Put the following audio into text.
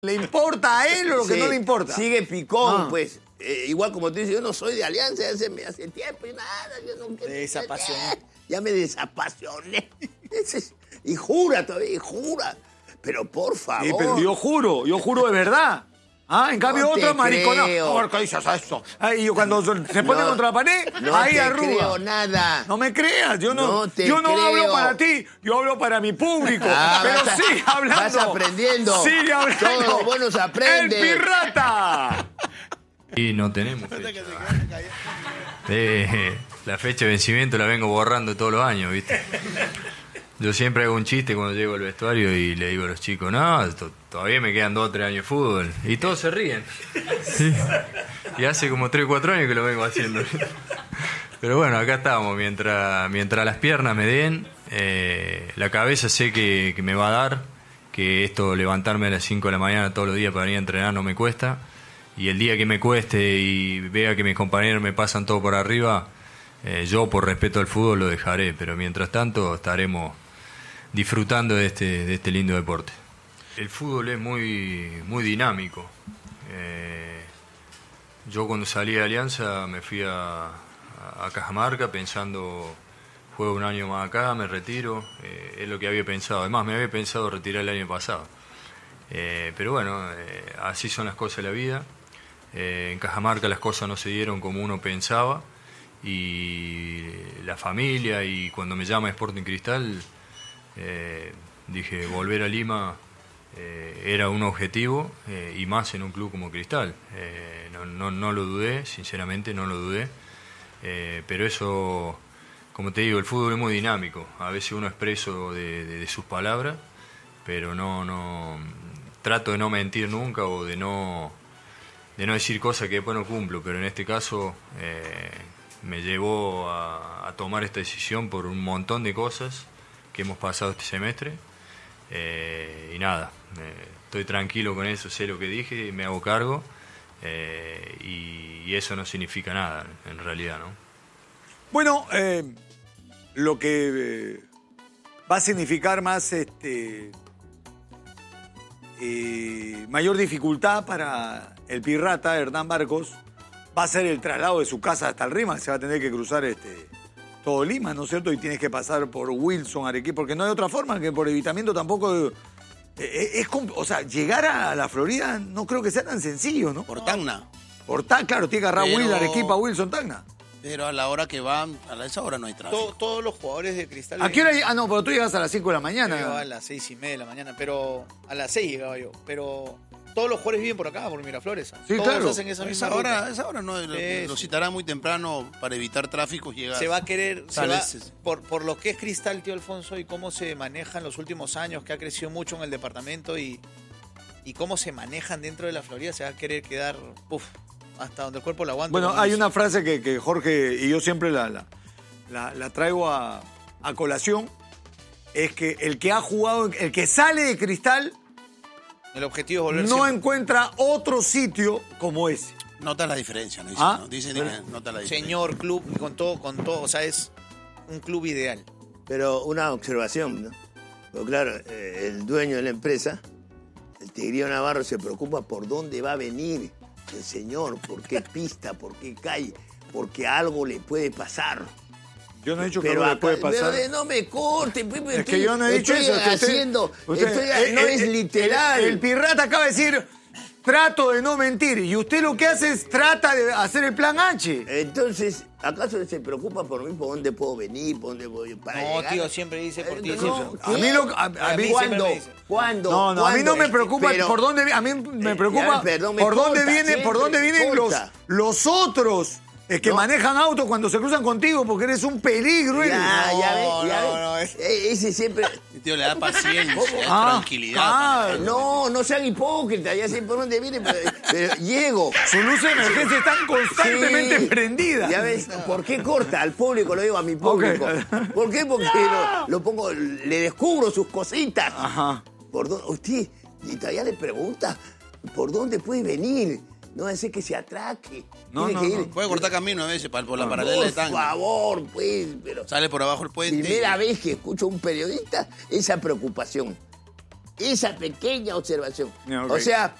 ¿Le importa a él o lo que no le importa? Sigue picón, pues. Igual como tú dices, yo no soy de Alianza hace tiempo y nada. Yo no quiero. Desapasioné. Ya me desapasioné. Y jura todavía, y jura. Pero por favor. Sí, pero yo juro de verdad. En cambio No te otro maricona. creo. ¿Por qué dices eso? Y cuando se pone contra la pared, No ahí te arruga. creo nada. No me creas, yo No te yo no hablo creo. para ti, yo hablo para mi público. Pero sigue hablando. Vas aprendiendo. Sigue hablando. Todos los buenos aprenden. ¡El pirrata! Y no tenemos fecha. La fecha de vencimiento la vengo borrando todos los años, ¿viste? Yo siempre hago un chiste cuando llego al vestuario y le digo a los chicos, no, todavía me quedan 2 o 3 años de fútbol. Y todos se ríen. Sí. Y hace como 3 o 4 años que lo vengo haciendo. Pero bueno, acá estamos. Mientras las piernas me den, la cabeza sé que me va a dar, que esto levantarme a las 5 de la mañana todos los días para venir a entrenar no me cuesta. Y el día que me cueste y vea que mis compañeros me pasan todo por arriba, yo por respeto al fútbol lo dejaré. Pero mientras tanto estaremos disfrutando de este lindo deporte. El fútbol es muy dinámico. Yo cuando salí de Alianza me fui a Cajamarca pensando, juego un año más acá, me retiro, es lo que había pensado. Además me había pensado retirar el año pasado. Pero bueno, así son las cosas de la vida. En Cajamarca las cosas no se dieron como uno pensaba y la familia, y cuando me llama Sporting Cristal, dije volver a Lima era un objetivo, y más en un club como Cristal. No lo dudé, sinceramente no lo dudé, pero eso, como te digo, el fútbol es muy dinámico. A veces uno es preso de sus palabras, pero no trato de no mentir nunca o de no decir cosas que después no cumplo, pero en este caso me llevó a tomar esta decisión por un montón de cosas que hemos pasado este semestre, y nada, estoy tranquilo con eso, sé lo que dije y me hago cargo, y eso no significa nada en realidad, ¿no? Bueno, lo que va a significar más mayor dificultad para el pirrata Hernán Barcos va a ser el traslado de su casa hasta el Rima. Se va a tener que cruzar todo Lima, ¿no es cierto? Y tienes que pasar por Wilson, Arequipa, porque no hay otra forma, que por evitamiento tampoco o sea, llegar a la Florida no creo que sea tan sencillo, ¿no? Por Tacna. Claro, tiene que agarrar Pero- Arequipa, Wilson, Tacna. Pero a la hora que van, a esa hora no hay tráfico. Todos los jugadores de Cristal... ¿A qué hora? No, pero tú llegas a las 5 de la mañana. Llegaba a las 6:30 de la mañana, pero a las 6 llegaba yo. Pero todos los jugadores viven por acá, por Miraflores. Sí, todos claro. hacen esa misma ruta. Esa hora no, Sí. lo citará muy temprano para evitar tráfico. Se va a querer, Sales. por lo que es Cristal, tío Alfonso, y cómo se maneja en los últimos años, que ha crecido mucho en el departamento y cómo se manejan dentro de la Florida, se va a querer quedar hasta donde el cuerpo lo aguante. Bueno, como hay dice. una frase que Jorge y yo siempre la traigo a colación, es que el que ha jugado, el que sale de Cristal, El objetivo es volver no siempre. encuentra otro sitio como ese. Nota la diferencia, ¿no? Dicen, ¿no? Dicen que nota la diferencia. Señor club, con todo, o sea, es un club ideal. Pero una observación, ¿no? Pero claro, el dueño de la empresa, el Tigrillo Navarro, se preocupa por dónde va a venir el señor, por qué pista, por qué calle, porque algo le puede pasar. Yo no he dicho que Pero no le acá- puede pasar. pero no me corte, Pepe. Es que yo no he dicho eso. Es que haciendo, no es literal. El pirrata acaba de decir, trato de no mentir. Y usted lo que hace es trata de hacer el plan H. Entonces, ¿acaso se preocupa por mí, por dónde puedo venir, por dónde voy para No, llegar? tío, siempre dice por ti. No, A mí a mí ¿Cuándo? siempre me dice. ¿Cuándo? No, a mí no me preocupa Pero- por dónde, a mí me preocupa ya, perdón, me por dónde corta, vienen, por dónde siempre vienen corta. los otros que No. manejan autos cuando se cruzan contigo, porque eres un peligro. eres. Ya ves, no, ese siempre... El tío le da paciencia, tranquilidad. Ah, No sean hipócritas, ya sé por dónde viene, pero llego. sus luces de emergencia están constantemente Sí. prendidas. Ya ves, ¿por qué corta? Al público, lo digo a mi público. Ok. ¿Por qué? Porque lo pongo, le descubro sus cositas. Ajá. ¿Por dónde? Usted, y todavía le pregunta, ¿por dónde puede venir? No hace que se atraque. No, Tiene que no, ir. Puede cortar camino a veces por la paralela de Por Tacna. favor, pues, pero... Sale por abajo el puente. Primera vez que escucho a un periodista esa preocupación. Esa pequeña observación. Ya, ok. O sea,